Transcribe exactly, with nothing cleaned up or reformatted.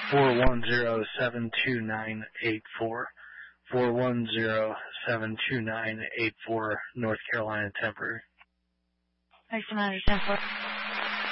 four one zero, seven two nine eight four. four one zero, seven two nine eight four, North Carolina temporary. Next amount of ten four.